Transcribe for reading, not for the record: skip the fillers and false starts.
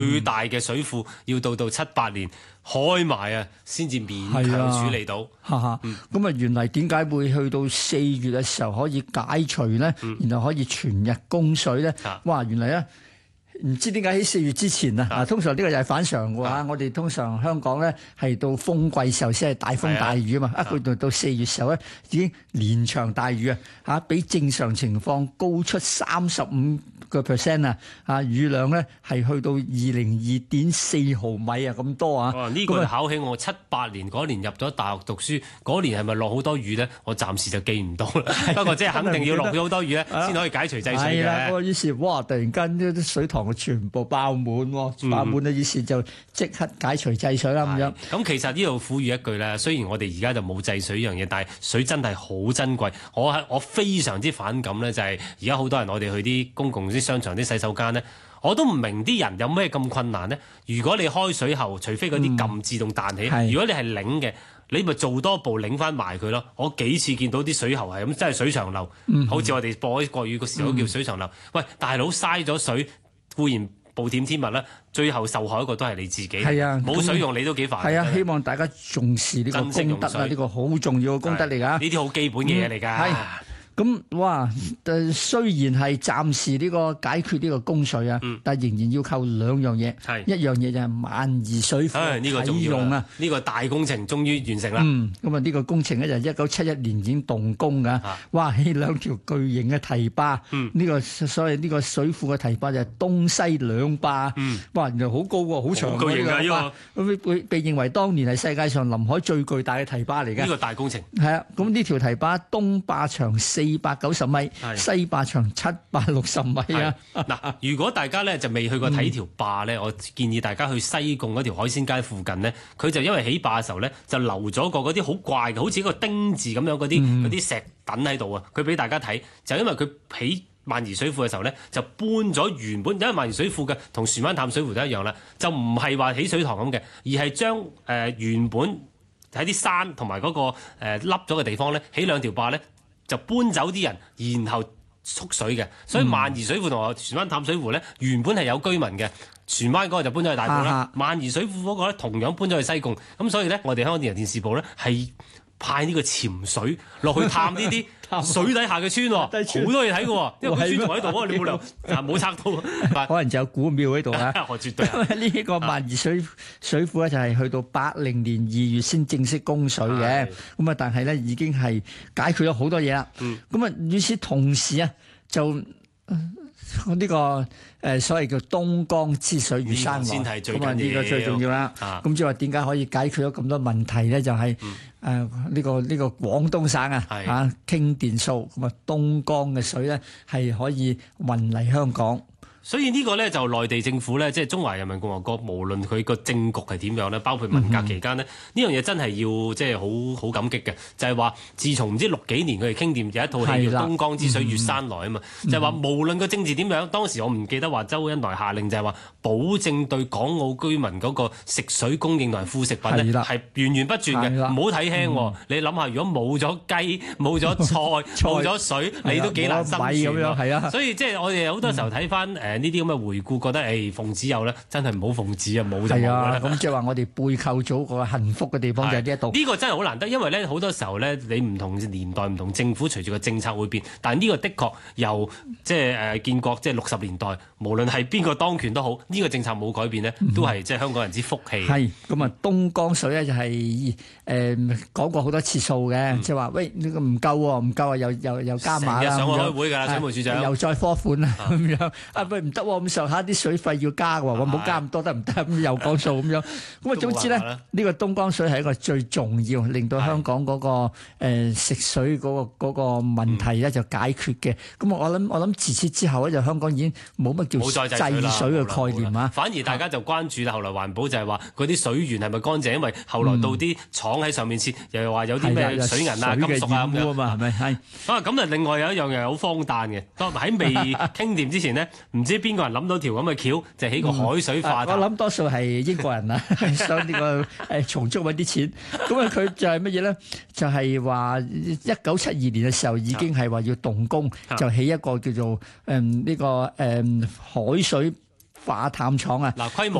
最大嘅水庫要到7-8年開埋啊，先至勉強處理到。 咁原嚟點解會去到4月嘅時候可以解除咧？然後可以全日供水咧？哇！原嚟咧〜唔知點解喺4月之前啊，通常呢個又係反常嘅話，我哋通常香港咧係到風季時候先係大風大雨啊嘛，一去到4月時候咧已經連場大雨啊，比正常情況高出35%啊，雨量咧係去到202.4毫米啊咁多啊！ 呢個考起我7-8年嗰年入咗大學讀書嗰年係咪落好多雨咧？我暫時就記唔到啦。不過即係肯定要落咗好多雨咧，先可以解除制水嘅。 係啦，於是哇，突然間啲水塘全部爆滿喎，爆滿嘅意思就即刻解除制水啦咁樣。 咁其實呢度呼籲一句咧，雖然我哋而家就冇制水呢樣嘢，但係水真係好珍貴。我非常之反感咧，就係而家好多人我哋去啲公共啲商場啲洗手間咧，我都唔明啲人有咩咁困難咧。如果你開水喉，除非嗰啲撳自動彈起，如果你係擰嘅，你咪做多步擰翻埋佢咯。我幾次見到啲水喉係咁，真係水長流，好似我哋播啲國語個時候叫水長流。喂，大佬嘥咗水。固然暴殄天物啦，最後受害一個都係你自己。係啊，冇水用你都幾煩。係啊， 希望大家重視呢個功德啊，呢個好重要嘅功德嚟㗎。 呢啲好基本嘅嘢嚟㗎。 咁哇，雖然係暫時呢個解決呢個供水啊，但係仍然要靠2樣嘢。一樣嘢就係萬宜水庫啟用啊， 呢個大工程終於完成啦。 咁啊呢個工程咧就1971年已經動工㗎。哇，起2條巨型嘅堤壩，呢個所謂呢個水庫嘅堤壩就係東西2壩。哇，原來好高喎，好長喎呢個。被認為當年係世界上臨海最巨大嘅堤壩嚟嘅。 呢個大工程係啊，咁呢條堤壩東壩長490米，西壩長760米啊！ 嗱，如果大家咧就未去過睇條壩咧，我建議大家去西貢嗰條海鮮街附近咧，佢就因為起壩嘅時候咧，就留咗個嗰啲好怪嘅，好似一個丁字咁樣嗰啲石墩喺度啊！佢俾大家睇，就因為佢起萬宜水庫嘅時候咧，就搬咗原本，因為萬宜水庫嘅同船灣淡水湖都一樣啦，就唔係話起水塘咁嘅，而係將原本喺啲山同埋嗰個凹咗嘅地方咧，起2條壩咧。就搬走啲人，然後蓄水嘅，所以萬宜水庫同船灣淡水湖咧原本係有居民嘅，船灣嗰個就搬咗去大埔啦，萬宜水庫嗰個咧同樣搬咗去西貢，咁所以咧我哋香港電台電視部咧係派呢個潛水落去探呢啲水底下嘅村，好多嘢睇嘅，因為個村仲喺度啊，你冇理由冇拆到， 可能就有古廟喺度啊。 我絕對呢個萬宜水庫咧就係去到80年2月先正式供水嘅，咁啊但係咧已經係解決咗好多嘢啦。咁啊與此同時啊就呢個所謂叫東江之水如山王，咁啊呢個最重要啦。咁即係話點解可以解決咗咁多問題咧？就係呢個廣東省啊傾電數，咁啊東江嘅水咧係可以運嚟香港。 所以呢個咧就內地政府咧，即係中華人民共和國，無論佢個政局係點樣咧，包括文革期間呢，呢樣嘢真係要即係好感激嘅。就係話，自從唔知6幾年佢哋傾掂有一套戲叫《東江之水越山來》啊嘛，就係話無論個政治點樣，當時我唔記得話周恩來下令就係話，保證對港澳居民嗰個食水供應同埋副食品咧係源源不絕嘅，唔好睇輕。你諗下，如果冇咗雞、冇咗菜、冇咗水，你都幾難生存喎。所以即係我哋好多時候睇翻呢啲咁嘅回顧，覺得奉旨有咧，真係唔好奉旨啊，冇就冇啦。 咁即係話我哋背靠咗個幸福嘅地方就係呢一度。 呢個真係好難得，因為咧好多時候咧，你唔同年代、唔同政府，隨住個政策會變。但係呢個的確由即係建國即係60年代，無論係邊個當權都好，呢個政策冇改變咧，都係即係香港人之福氣。 係咁啊，東江水咧就係講過好多次數嘅，即係話喂呢個唔夠喎，唔夠啊，又加碼啦。成日上去開會㗎啦，水務署長又再科款啊咁樣啊，喂唔得喎，咁上下啲水費要加嘅喎，我唔好加咁多得唔得？咁又講數咁樣。咁啊總之咧，呢個東江水係一個最重要，令到香港嗰個食水嗰個問題咧就解決嘅。咁我諗自此之後咧，就香港已經冇乜叫制水嘅概念啊。 反而大家就關注啦。後來環保就係話嗰啲水源係咪乾淨？因為後來到啲廠喺上面設，又話有啲咩水銀啊、金屬啊咁樣。係咪係？咁啊，另外有一樣嘢好荒誕嘅，當喺未傾掂之前呢，唔知邊個人諗到條咁嘅橋，就起個海水化淡。 我諗多數係英國人啊，想呢個從中揾啲錢。咁啊，佢就係乜嘢咧？就係話1972年嘅時候已經係話要動工，就起一個叫做呢個海水化淡廠啊。 嗱，規模